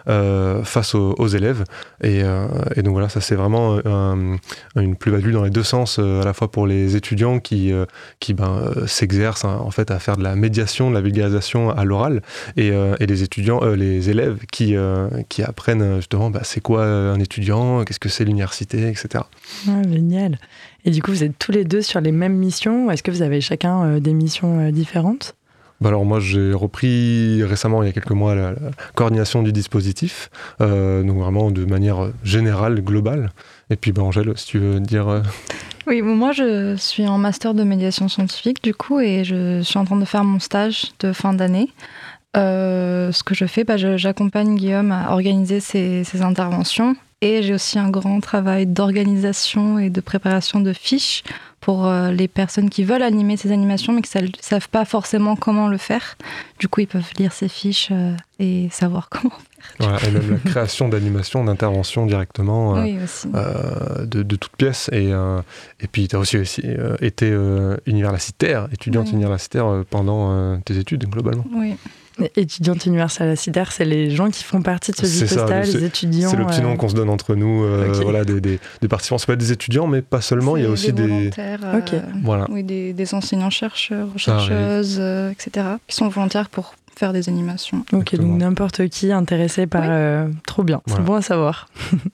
face aux élèves. Et donc voilà, ça c'est vraiment une plus-value dans les deux sens, à la fois pour les étudiants qui s'exercent en fait à faire de la médiation, de la vulgarisation à l'oral, et les élèves qui apprennent justement c'est quoi un étudiant, qu'est-ce que c'est l'université, etc. Ah, génial. Et du coup, vous êtes tous les deux sur les mêmes missions, ou est-ce que vous avez chacun des missions différentes ? Alors moi, j'ai repris récemment, il y a quelques mois, la coordination du dispositif, donc vraiment de manière générale, globale. Et puis Angèle, si tu veux dire... Oui, moi je suis en master de médiation scientifique du coup, et je suis en train de faire mon stage de fin d'année. Ce que je fais, j'accompagne Guillaume à organiser ses interventions, et j'ai aussi un grand travail d'organisation et de préparation de fiches pour les personnes qui veulent animer ces animations mais qui ne savent pas forcément comment le faire. Du coup, ils peuvent lire ces fiches et savoir comment faire. Voilà, et même la création d'animations, d'interventions directement, oui, aussi. de toutes pièces. Et puis, tu as aussi été étudiante universitaire pendant tes études, globalement. Oui. Étudiante universitaire, c'est les gens qui font partie de ce Vipostal, les étudiants. C'est le petit nom qu'on se donne entre nous, okay. Voilà, des participants. C'est pas des étudiants, mais pas seulement. Il y a aussi des volontaires, voilà. Oui, des enseignants-chercheurs, chercheuses, etc., qui sont volontaires pour faire des animations. Ok, exactement. Donc n'importe qui intéressé par... trop bien, voilà. C'est bon à savoir.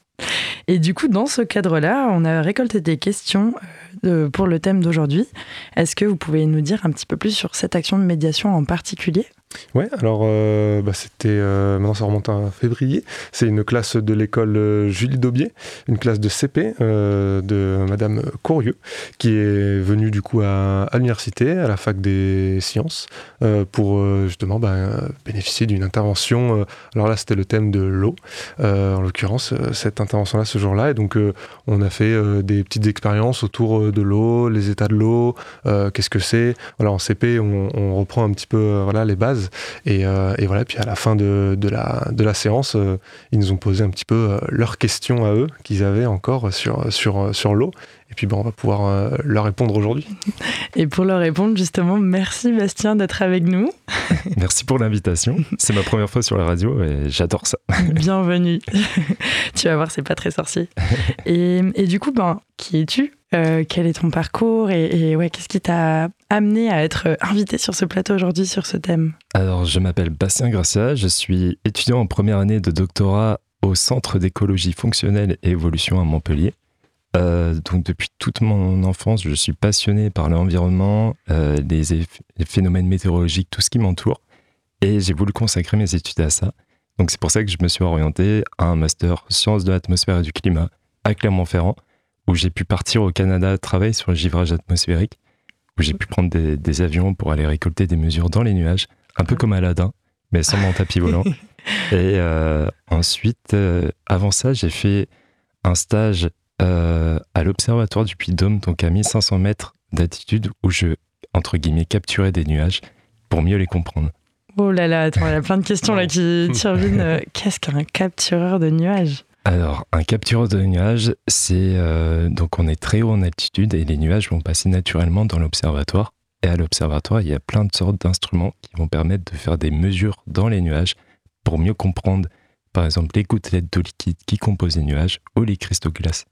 Et du coup, dans ce cadre-là, on a récolté des questions pour le thème d'aujourd'hui. Est-ce que vous pouvez nous dire un petit peu plus sur cette action de médiation en particulier ? Ouais, alors c'était, maintenant ça remonte à février, c'est une classe de l'école Julie Daubier, une classe de CP de Madame Courieux, qui est venue du coup à l'université, à la fac des sciences, pour justement bénéficier d'une intervention. Alors là, c'était le thème de l'eau, en l'occurrence, cette intervention-là, ce jour-là, et donc on a fait des petites expériences autour de l'eau, les états de l'eau, qu'est-ce que c'est. Voilà, en CP, on reprend un petit peu les bases. Et voilà, puis à la fin de la séance, ils nous ont posé un petit peu leurs questions à eux qu'ils avaient encore sur l'eau. Et puis on va pouvoir leur répondre aujourd'hui. Et pour leur répondre, justement, merci Bastien d'être avec nous. Merci pour l'invitation. C'est ma première fois sur la radio et j'adore ça. Bienvenue. Tu vas voir, c'est pas très sorcier. Et du coup, qui es-tu ? Quel est ton parcours et qu'est-ce qui t'a amené à être invité sur ce plateau aujourd'hui sur ce thème ? Alors, je m'appelle Bastien Gracia, je suis étudiant en première année de doctorat au Centre d'écologie fonctionnelle et évolution à Montpellier. Donc depuis toute mon enfance, je suis passionné par l'environnement, les phénomènes météorologiques, tout ce qui m'entoure, et j'ai voulu consacrer mes études à ça. Donc c'est pour ça que je me suis orienté à un master sciences de l'atmosphère et du climat à Clermont-Ferrand, où j'ai pu partir au Canada travailler sur le givrage atmosphérique, où j'ai pu prendre des avions pour aller récolter des mesures dans les nuages, un peu comme Aladdin, mais sans mon tapis volant. Et ensuite, avant ça, j'ai fait un stage à l'Observatoire du Puy-de-Dôme, donc à 1500 mètres d'altitude, où je, entre guillemets, capturais des nuages pour mieux les comprendre. Oh là là, attends, il y a plein de questions là qui surviennent. Qu'est-ce qu'un captureur de nuages ? Alors, un captureur de nuages, c'est... donc on est très haut en altitude et les nuages vont passer naturellement dans l'observatoire. Et à l'observatoire, il y a plein de sortes d'instruments qui vont permettre de faire des mesures dans les nuages pour mieux comprendre, par exemple, les gouttelettes d'eau liquide qui composent les nuages ou les cristaux de glace.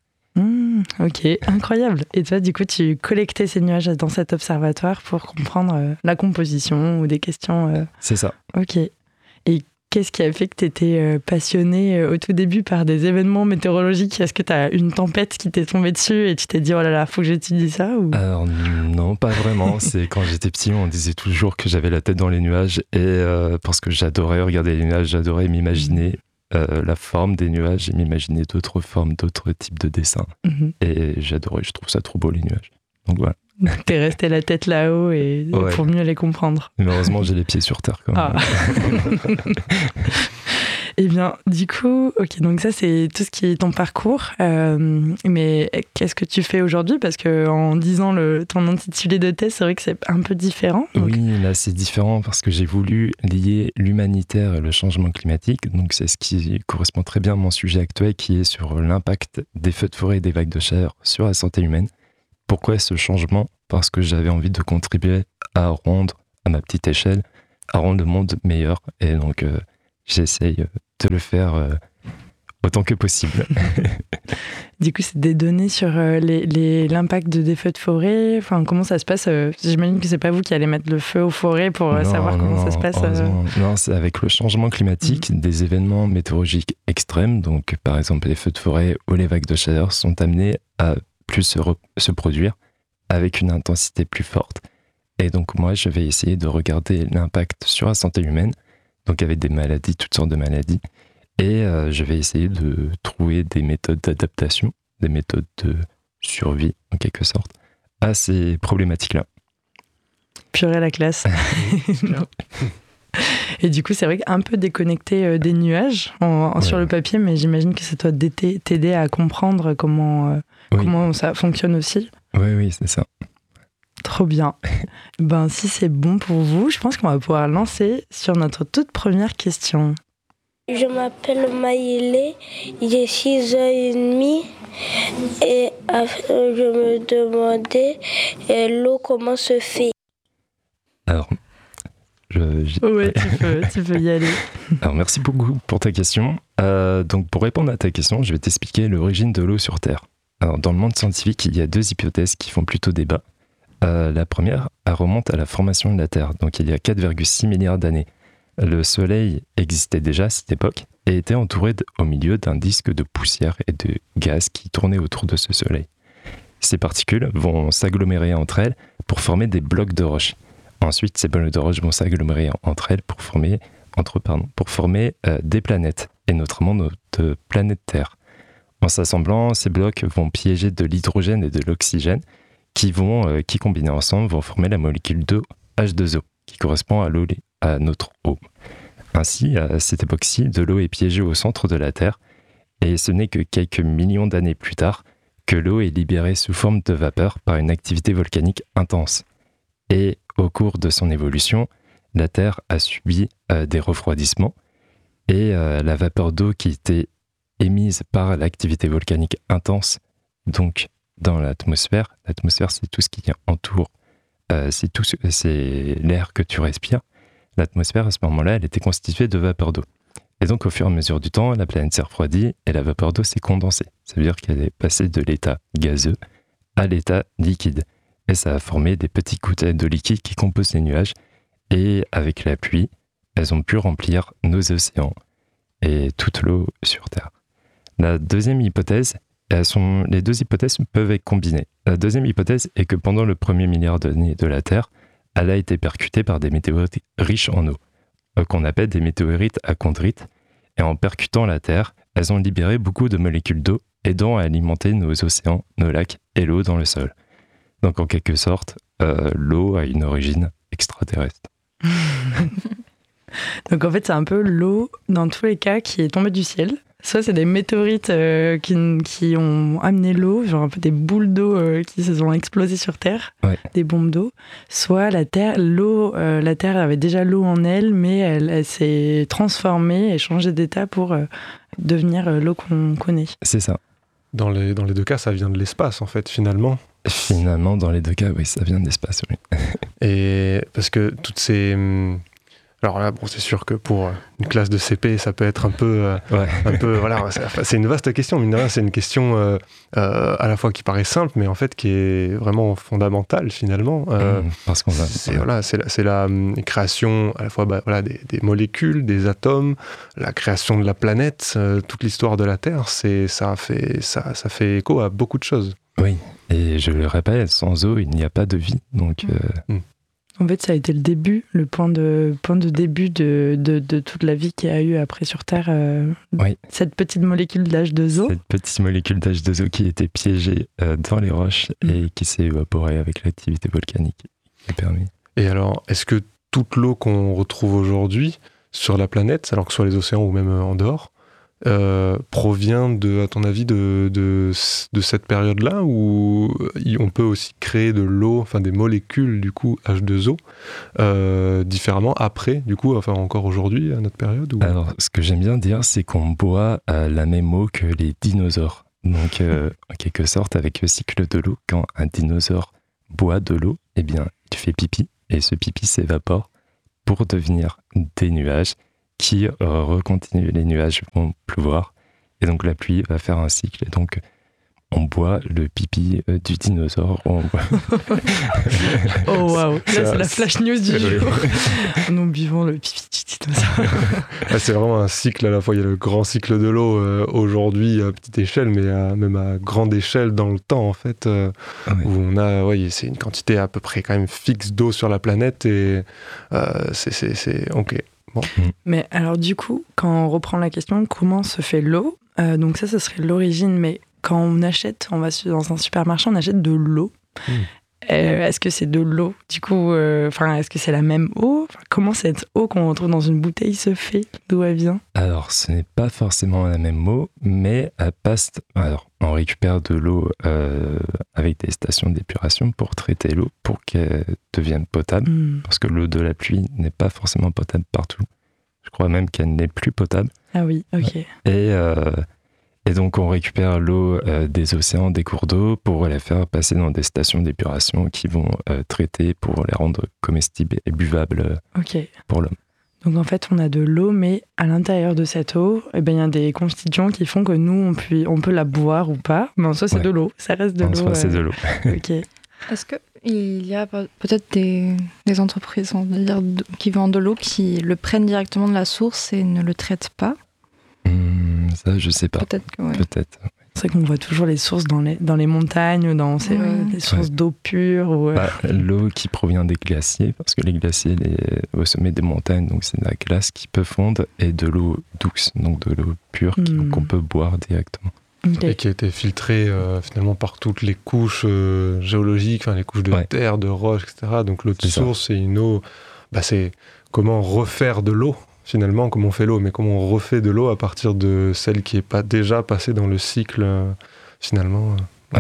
Ok, incroyable. Et toi, du coup, tu collectais ces nuages dans cet observatoire pour comprendre la composition ou des questions... C'est ça. Ok. Et qu'est-ce qui a fait que tu étais passionné au tout début par des événements météorologiques ? Est-ce que tu as une tempête qui t'est tombée dessus et tu t'es dit « Oh là là, faut que j'étudie ça » ou... Alors non, pas vraiment. C'est quand j'étais petit, on disait toujours que j'avais la tête dans les nuages et parce que j'adorais regarder les nuages, j'adorais m'imaginer la forme des nuages et m'imaginer d'autres formes, d'autres types de dessins. Et j'adorais, je trouve ça trop beau les nuages. Donc voilà. T'es resté la tête là-haut et pour mieux les comprendre. Mais heureusement, j'ai les pieds sur terre quand même. Eh bien, du coup, ok, donc ça, c'est tout ce qui est ton parcours. Mais qu'est-ce que tu fais aujourd'hui ? Parce qu'en disant ton intitulé de thèse, c'est vrai que c'est un peu différent. Donc... Oui, là, c'est différent parce que j'ai voulu lier l'humanitaire et le changement climatique. Donc, c'est ce qui correspond très bien à mon sujet actuel, qui est sur l'impact des feux de forêt et des vagues de chaleur sur la santé humaine. Pourquoi ce changement ? Parce que j'avais envie de contribuer à rendre, à ma petite échelle, à rendre le monde meilleur. Et donc, j'essaye de le faire autant que possible. Du coup, c'est des données sur l'impact des feux de forêt. Enfin, comment ça se passe? J'imagine que c'est pas vous qui allez mettre le feu aux forêts pour savoir comment ça se passe. Non, c'est avec le changement climatique, des événements météorologiques extrêmes. Donc, par exemple, les feux de forêt ou les vagues de chaleur sont amenés à plus se produire avec une intensité plus forte. Et donc, moi, je vais essayer de regarder l'impact sur la santé humaine, donc avec des maladies, toutes sortes de maladies. Et je vais essayer de trouver des méthodes d'adaptation, des méthodes de survie, en quelque sorte, à ces problématiques-là. Purée la classe. Et du coup, c'est vrai qu'un peu déconnecté des nuages sur le papier, mais j'imagine que ça doit t'aider à comprendre comment ça fonctionne aussi. Oui, c'est ça. Trop bien. Si c'est bon pour vous, je pense qu'on va pouvoir lancer sur notre toute première question. Je m'appelle Maïlé, j'ai 6 ans et demi et je me demandais l'eau comment se fait. Alors, ouais, tu peux y aller. Alors, merci beaucoup pour ta question. Donc, pour répondre à ta question, je vais t'expliquer l'origine de l'eau sur Terre. Alors, dans le monde scientifique, il y a 2 hypothèses qui font plutôt débat. La première, elle remonte à la formation de la Terre, donc il y a 4,6 milliards d'années. Le Soleil existait déjà à cette époque et était entouré au milieu d'un disque de poussière et de gaz qui tournait autour de ce Soleil. Ces particules vont s'agglomérer entre elles pour former des blocs de roches. Ensuite, ces blocs de roches vont s'agglomérer entre elles pour former des planètes, et notamment notre planète Terre. En s'assemblant, ces blocs vont piéger de l'hydrogène et de l'oxygène qui combinés ensemble, vont former la molécule d'eau H2O, qui correspond à notre eau. Ainsi, à cette époque-ci, de l'eau est piégée au centre de la Terre, et ce n'est que quelques millions d'années plus tard que l'eau est libérée sous forme de vapeur par une activité volcanique intense. Et au cours de son évolution, la Terre a subi des refroidissements, et la vapeur d'eau qui était émise par l'activité volcanique intense, donc dans l'atmosphère, c'est tout ce qui entoure, c'est l'air que tu respires. L'atmosphère, à ce moment-là, elle était constituée de vapeur d'eau. Et donc, au fur et à mesure du temps, la planète s'est refroidie et la vapeur d'eau s'est condensée. Ça veut dire qu'elle est passée de l'état gazeux à l'état liquide. Et ça a formé des petites gouttelettes de liquide qui composent les nuages. Et avec la pluie, elles ont pu remplir nos océans et toute l'eau sur Terre. La deuxième hypothèse, les 2 hypothèses peuvent être combinées. La deuxième hypothèse est que pendant le premier milliard d'années de la Terre, elle a été percutée par des météorites riches en eau, qu'on appelle des météorites achondrites. Et en percutant la Terre, elles ont libéré beaucoup de molécules d'eau, aidant à alimenter nos océans, nos lacs et l'eau dans le sol. Donc en quelque sorte, l'eau a une origine extraterrestre. Donc en fait, c'est un peu l'eau, dans tous les cas, qui est tombée du ciel. Soit c'est des météorites qui ont amené l'eau, genre un peu des boules d'eau qui se sont explosées sur Terre, des bombes d'eau. Soit la Terre avait déjà l'eau en elle, mais elle s'est transformée et changé d'état pour devenir l'eau qu'on connaît. C'est ça. Dans les 2 cas, ça vient de l'espace, en fait, finalement. Finalement, dans les 2 cas, oui, ça vient de l'espace, oui. Et parce que toutes ces... Alors là, bon, c'est sûr que pour une classe de CP, ça peut être un peu voilà, c'est une vaste question, mine de rien, c'est une question à la fois qui paraît simple, mais en fait qui est vraiment fondamentale finalement. Parce qu'on va... C'est la création à la fois des molécules, des atomes, la création de la planète, toute l'histoire de la Terre, ça fait écho à beaucoup de choses. Oui, et je le répète, sans eau, il n'y a pas de vie, donc... En fait, ça a été le début, le point de début de toute la vie qu'il y a eu après sur Terre. Cette petite molécule d'H2O. Cette petite molécule d'H2O qui était piégée dans les roches et qui s'est évaporée avec l'activité volcanique qui a permis. Et alors, est-ce que toute l'eau qu'on retrouve aujourd'hui sur la planète, alors que ce soit les océans ou même en dehors, provient à ton avis, de cette période-là, où on peut aussi créer de l'eau, enfin des molécules du coup H2O différemment après, du coup, enfin encore aujourd'hui à notre période ou... Alors, ce que j'aime bien dire, c'est qu'on boit la même eau que les dinosaures. Donc, en quelque sorte, avec le cycle de l'eau, quand un dinosaure boit de l'eau, eh bien, il fait pipi, et ce pipi s'évapore pour devenir des nuages qui recontinue. Les nuages vont pleuvoir et donc la pluie va faire un cycle. Et donc on boit le pipi du dinosaure. Oh waouh, là c'est la flash news du jour. Nous buvons le pipi du dinosaure. C'est vraiment un cycle à la fois. Il y a le grand cycle de l'eau aujourd'hui à petite échelle, mais même à grande échelle dans le temps en fait, où on a, c'est une quantité à peu près quand même fixe d'eau sur la planète et c'est ok. Bon. Mais alors du coup, quand on reprend la question, comment se fait l'eau ? Donc ça serait l'origine, mais quand on achète, on va dans un supermarché, on achète de l'eau. Est-ce que c'est de l'eau ? Du coup, est-ce que c'est la même eau ? Comment cette eau qu'on retrouve dans une bouteille se fait ? D'où elle vient ? Alors, ce n'est pas forcément la même eau, mais elle passe. Alors, on récupère de l'eau avec des stations d'épuration pour traiter l'eau, pour qu'elle devienne potable. Parce que l'eau de la pluie n'est pas forcément potable partout. Je crois même qu'elle n'est plus potable. Ah oui, ok. Et donc, on récupère l'eau des océans, des cours d'eau, pour la faire passer dans des stations d'épuration qui vont traiter pour les rendre comestibles et buvables pour l'homme. Donc, en fait, on a de l'eau, mais à l'intérieur de cette eau, il y a des constituants qui font que nous, on peut la boire ou pas. Mais en soi, c'est de l'eau. Ça reste de l'eau. En soi, c'est de l'eau. Ok. Est-ce qu'il y a peut-être des entreprises qui vendent de l'eau qui le prennent directement de la source et ne le traitent pas ? Ça, je sais pas. Peut-être. C'est vrai qu'on voit toujours les sources dans les montagnes ou dans les sources d'eau pure. L'eau qui provient des glaciers, parce que les glaciers au sommet des montagnes, donc c'est de la glace qui peut fondre, et de l'eau douce, donc de l'eau pure qu'on peut boire directement. Et qui a été filtrée finalement par toutes les couches géologiques, les couches de terre, de roche, etc. Donc l'eau de source, c'est une eau... c'est comment refaire de l'eau. Finalement, comment on fait l'eau, mais comment on refait de l'eau à partir de celle qui n'est pas déjà passée dans le cycle, finalement.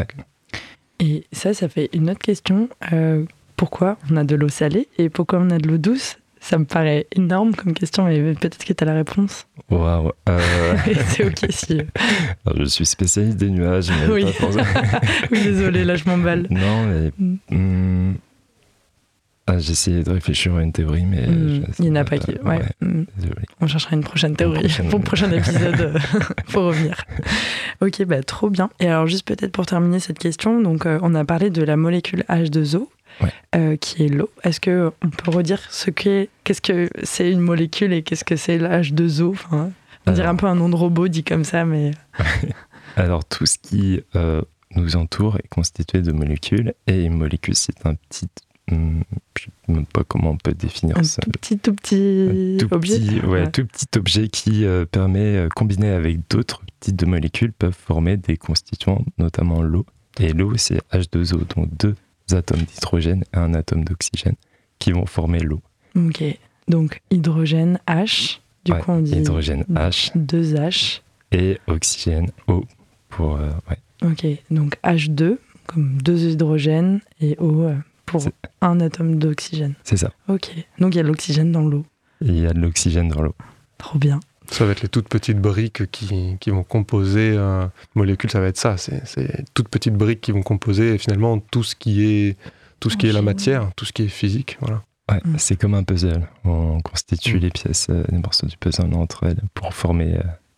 Et ça fait une autre question. Pourquoi on a de l'eau salée et pourquoi on a de l'eau douce ? Ça me paraît énorme comme question, mais peut-être que tu as la réponse. Waouh. C'est ok si... Alors, je suis spécialiste des nuages, mais oui. pas forcément... Oui, désolé, là je m'emballe. Non, mais... j'ai essayé de réfléchir à une théorie, mais... il n'y en a pas qui... Désolé. On cherchera une prochaine théorie pour le prochain épisode. Faut revenir. Ok, trop bien. Et alors, juste peut-être pour terminer cette question, donc on a parlé de la molécule H2O, qui est l'eau. Est-ce qu'on peut redire qu'est-ce que c'est une molécule et qu'est-ce que c'est la H2O ? On dirait un peu un nom de robot dit comme ça, mais... Alors, tout ce qui nous entoure est constitué de molécules, et une molécule, c'est un petit... je ne sais même pas comment on peut définir ça. Tout petit objet. Tout petit objet qui permet, combiné avec d'autres types de molécules, peuvent former des constituants, notamment l'eau. Et l'eau, c'est H2O, donc 2 atomes d'hydrogène et un atome d'oxygène qui vont former l'eau. Ok, donc hydrogène H, du coup on dit hydrogène H, 2H. Et oxygène O pour... Ok, donc H2, comme 2 hydrogènes, et O... pour un atome d'oxygène. C'est ça. Ok. Donc il y a de l'oxygène dans l'eau. Il y a de l'oxygène dans l'eau. Trop bien. Ça va être les toutes petites briques qui vont composer une molécule, ça va être ça. C'est toutes petites briques qui vont composer finalement tout ce qui est la matière, tout ce qui est physique. Voilà. Ouais, c'est comme un puzzle. On constitue les pièces, les morceaux du puzzle entre elles pour former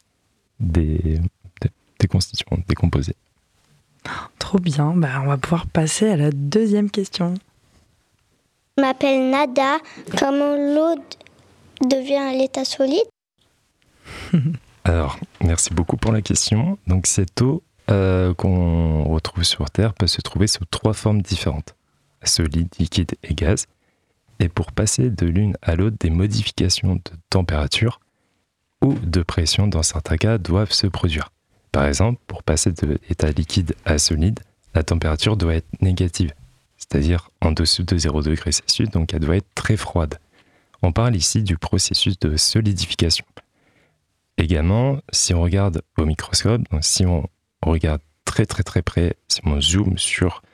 des constituants, des composés. Trop bien, on va pouvoir passer à la deuxième question. Je m'appelle Nada. Comment l'eau devient à l'état solide ? Alors, merci beaucoup pour la question. Donc cette eau qu'on retrouve sur Terre peut se trouver sous 3 formes différentes. Solide, liquide et gaz. Et pour passer de l'une à l'autre, des modifications de température ou de pression dans certains cas doivent se produire. Par exemple, pour passer de l'état liquide à solide, la température doit être négative, c'est-à-dire en dessous de 0 degré Celsius, donc elle doit être très froide. On parle ici du processus de solidification. Également, si on regarde au microscope, donc si on regarde très très très près, si on zoome sur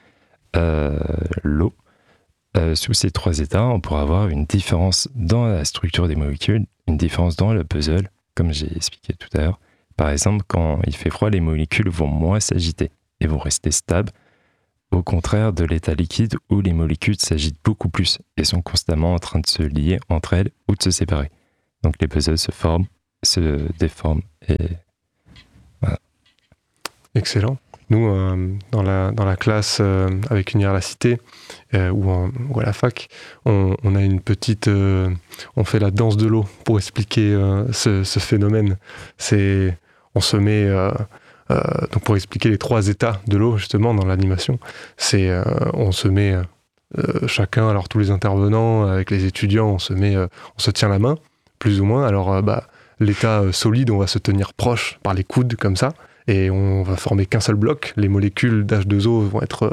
l'eau, sous ces 3 états, on pourra avoir une différence dans la structure des molécules, une différence dans le puzzle, comme j'ai expliqué tout à l'heure. Par exemple, quand il fait froid, les molécules vont moins s'agiter et vont rester stables, au contraire de l'état liquide où les molécules s'agitent beaucoup plus et sont constamment en train de se lier entre elles ou de se séparer. Donc les puzzles se forment, se déforment et voilà. Excellent. Nous, dans la classe avec Unir la Cité ou à la fac, on a une petite... on fait la danse de l'eau pour expliquer ce phénomène. On se met... donc pour expliquer les 3 états de l'eau, justement, dans l'animation, on se met chacun, alors tous les intervenants, avec les étudiants, on se tient la main, plus ou moins. Alors, l'état solide, on va se tenir proche par les coudes, comme ça, et on va former qu'un seul bloc. Les molécules d'H2O vont être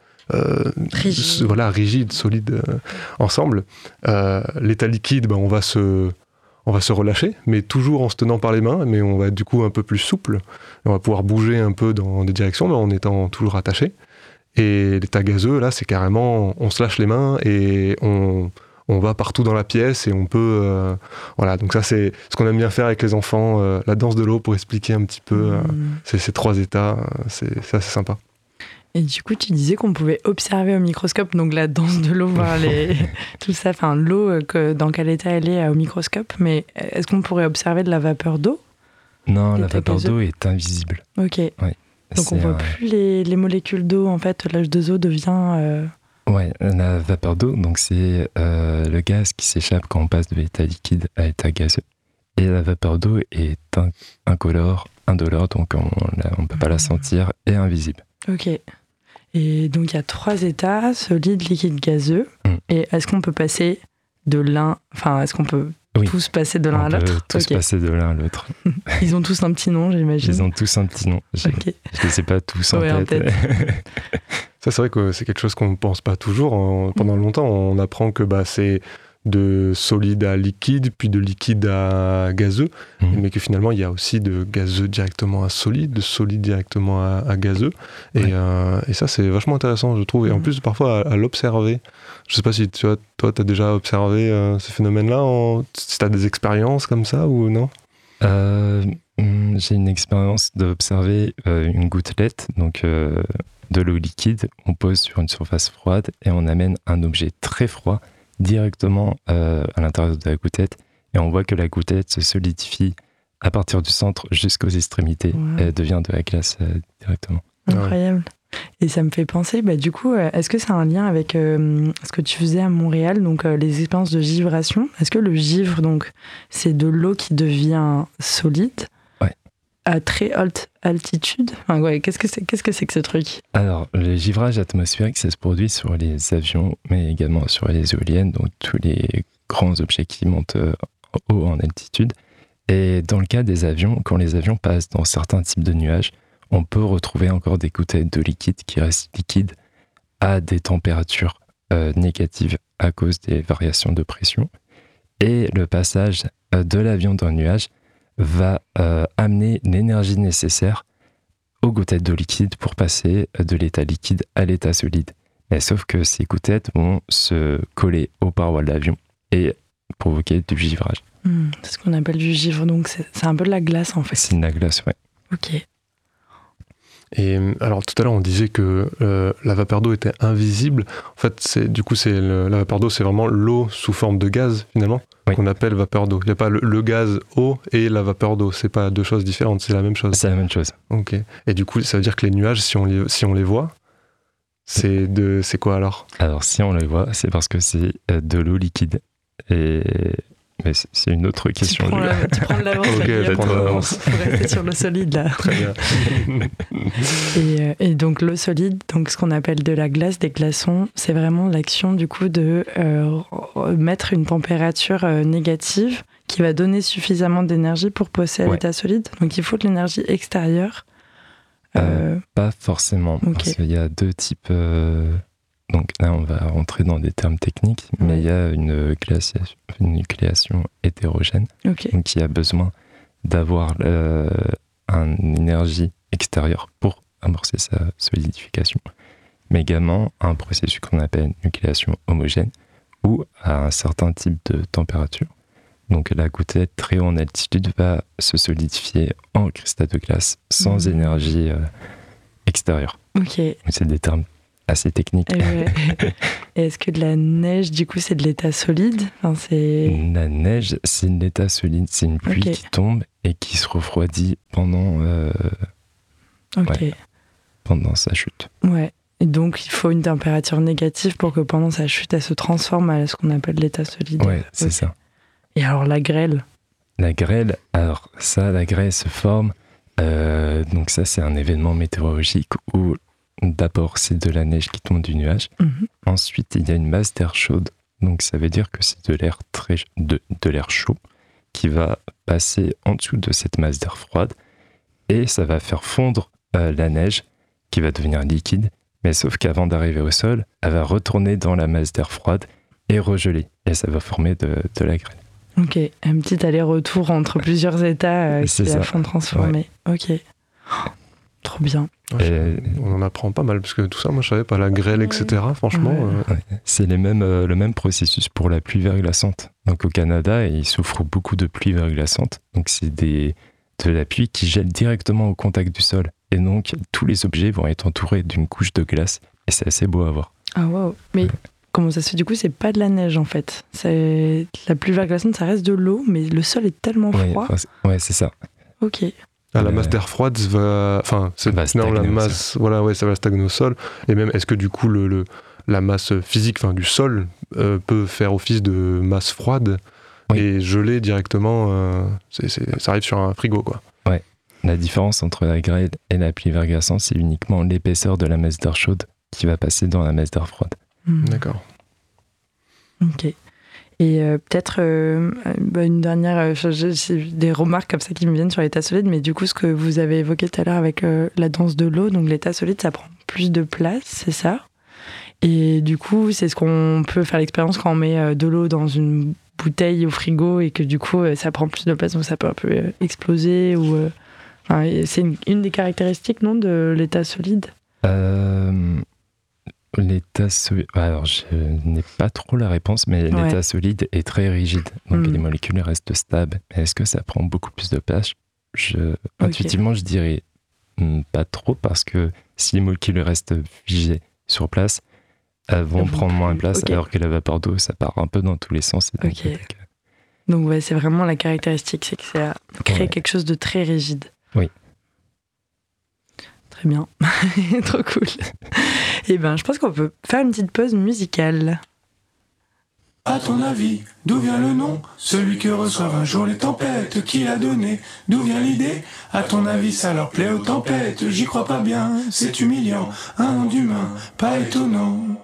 rigides, solides, ensemble. L'état liquide, on va se relâcher, mais toujours en se tenant par les mains, mais on va être du coup un peu plus souple. On va pouvoir bouger un peu dans des directions, mais en étant toujours attaché. Et l'état gazeux, là, c'est carrément, on se lâche les mains et on va partout dans la pièce et on peut... voilà, donc ça, c'est ce qu'on aime bien faire avec les enfants, la danse de l'eau, pour expliquer un petit peu ces 3 états. C'est assez sympa. Et du coup, tu disais qu'on pouvait observer au microscope, donc la danse de l'eau, voir tout ça, enfin l'eau, dans quel état elle est au microscope, mais est-ce qu'on pourrait observer de la vapeur d'eau ? Non, la vapeur d'eau est invisible. Ok. Ouais. Donc on voit plus les molécules d'eau, en fait, l'H2O devient... Ouais, la vapeur d'eau, donc c'est le gaz qui s'échappe quand on passe de l'état liquide à l'état gazeux. Et la vapeur d'eau est incolore, indolore, donc on ne peut pas la sentir, et invisible. Ok. Et donc il y a 3 états, solide, liquide, gazeux. Et est-ce qu'on peut passer de l'un... Enfin, est-ce qu'on peut tous passer de l'un à l'autre ? On peut tous passer de l'un à l'autre. Ils ont tous un petit nom, j'imagine. Ils ont tous un petit nom. Je ne les ai pas tous en tête. Ça, c'est vrai que c'est quelque chose qu'on ne pense pas toujours. Pendant longtemps, on apprend que c'est de solide à liquide, puis de liquide à gazeux, mais que finalement, il y a aussi de gazeux directement à solide, de solide directement à gazeux. Et ça, c'est vachement intéressant, je trouve. Et en plus, parfois, à l'observer. Je ne sais pas si toi, tu as déjà observé ce phénomène-là, si tu as des expériences comme ça ou non ? J'ai une expérience d'observer une gouttelette, donc de l'eau liquide. On pose sur une surface froide et on amène un objet très froid directement à l'intérieur de la gouttelette, et on voit que la gouttelette se solidifie à partir du centre jusqu'aux extrémités. Elle devient de la glace directement. Incroyable. Et ça me fait penser, du coup, est-ce que ça a un lien avec ce que tu faisais à Montréal, donc les expériences de givration ? Est-ce que le givre, donc, c'est de l'eau qui devient solide à très haute altitude ? Qu'est-ce que c'est que ce truc ? Alors, le givrage atmosphérique, ça se produit sur les avions, mais également sur les éoliennes, donc tous les grands objets qui montent haut en altitude. Et dans le cas des avions, quand les avions passent dans certains types de nuages, on peut retrouver encore des gouttelettes d'eau liquide qui restent liquides à des températures négatives à cause des variations de pression. Et le passage de l'avion dans le nuage va amener l'énergie nécessaire aux gouttelettes d'eau liquide pour passer de l'état liquide à l'état solide. Mais sauf que ces gouttelettes vont se coller aux parois de l'avion et provoquer du givrage. C'est ce qu'on appelle du givre, donc c'est un peu de la glace en fait. C'est de la glace, ouais. Ok. Et alors tout à l'heure on disait que la vapeur d'eau était invisible. En fait, la vapeur d'eau, c'est vraiment l'eau sous forme de gaz finalement, qu'on appelle vapeur d'eau. Il n'y a pas le gaz eau et la vapeur d'eau. C'est pas 2 choses différentes, c'est la même chose. C'est la même chose. Ok. Et du coup, ça veut dire que les nuages, si on les voit, c'est quoi alors ? Alors si on les voit, c'est parce que c'est de l'eau liquide. Mais c'est une autre question. Tu prends de l'avance. Je prends de l'avance. Faut rester sur le solide là. Très bien. Et donc l'eau solide, donc ce qu'on appelle de la glace, des glaçons, c'est vraiment l'action du coup de mettre une température négative qui va donner suffisamment d'énergie pour passer à l'état solide. Donc il faut de l'énergie extérieure. Pas forcément, parce qu'il y a 2 types. Donc là, on va rentrer dans des termes techniques, mais il y a une nucléation hétérogène, donc qui a besoin d'avoir une énergie extérieure pour amorcer sa solidification. Mais également un processus qu'on appelle nucléation homogène, où à un certain type de température, donc la gouttelette très haut en altitude va se solidifier en cristal de glace sans énergie extérieure. Ok. C'est des termes assez technique. Et est-ce que de la neige, du coup, c'est de l'état solide? La neige, c'est de l'état solide. C'est une pluie qui tombe et qui se refroidit pendant sa chute. Ouais. Et donc, il faut une température négative pour que pendant sa chute, elle se transforme à ce qu'on appelle l'état solide. Ouais, c'est ça. Et alors, la grêle? La grêle se forme. Donc ça, c'est un événement météorologique où d'abord, c'est de la neige qui tombe du nuage. Ensuite, il y a une masse d'air chaude. Donc ça veut dire que c'est de l'air chaud qui va passer en dessous de cette masse d'air froide. Et ça va faire fondre la neige qui va devenir liquide. Mais sauf qu'avant d'arriver au sol, elle va retourner dans la masse d'air froide et regeler. Et ça va former de la grêle. Ok, un petit aller-retour entre plusieurs états qui la font transformer. Ouais. Ok, trop bien. On en apprend pas mal, parce que tout ça, moi je savais pas, la grêle, etc. Franchement. C'est le même processus pour la pluie verglaçante. Donc au Canada, ils souffrent beaucoup de pluie verglaçante. Donc c'est de la pluie qui gèle directement au contact du sol. Et donc tous les objets vont être entourés d'une couche de glace. Et c'est assez beau à voir. Ah waouh. Mais comment ça se fait? Du coup, c'est pas de la neige en fait. C'est la pluie verglaçante, ça reste de l'eau, mais le sol est tellement froid. Ouais, c'est ça. Ok. La masse d'air froide va stagner au sol. Et même, est-ce que du coup la masse physique, du sol peut faire office de masse froide et geler directement? Ça arrive sur un frigo, quoi. Ouais. La différence entre la grêle et la pluie verglaçante, c'est uniquement l'épaisseur de la masse d'air chaude qui va passer dans la masse d'air froide. D'accord. Ok. Et peut-être une dernière, j'ai des remarques comme ça qui me viennent sur l'état solide, mais du coup, ce que vous avez évoqué tout à l'heure avec la danse de l'eau, donc l'état solide, ça prend plus de place, c'est ça? Et du coup, c'est ce qu'on peut faire l'expérience quand on met de l'eau dans une bouteille au frigo et que du coup, ça prend plus de place, donc ça peut un peu exploser ou... c'est une des caractéristiques, non, de l'état solide? L'état solide... Alors, je n'ai pas trop la réponse, mais l'état solide est très rigide. Donc, les molécules restent stables. Mais est-ce que ça prend beaucoup plus de place? Intuitivement, je dirais pas trop, parce que si les molécules restent figées sur place, elles vont prendre moins de place, alors que la vapeur d'eau, ça part un peu dans tous les sens. Donc, c'est vraiment la caractéristique, c'est que ça crée quelque chose de très rigide. Oui. Très bien, trop cool. Et je pense qu'on peut faire une petite pause musicale. À ton avis, d'où vient le nom? Celui que reçoivent un jour les tempêtes, qui l'a donné? D'où vient l'idée? À ton avis, ça leur plaît aux tempêtes? J'y crois pas bien, c'est humiliant, un nom d'humain, pas étonnant.